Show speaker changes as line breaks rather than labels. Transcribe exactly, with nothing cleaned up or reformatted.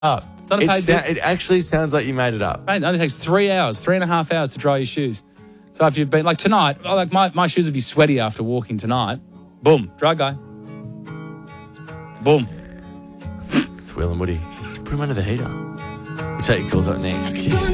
up.
It's not a
It,
paid
sou-
dip.
it actually sounds like you made it up.
Mate, it only takes three hours, three and a half hours to dry your shoes. So if you've been, like tonight, oh, like my, my shoes would be sweaty after walking tonight. Boom, dry guy. Boom.
It's Will and Woody. Put him under the heater. We'll take your calls up next.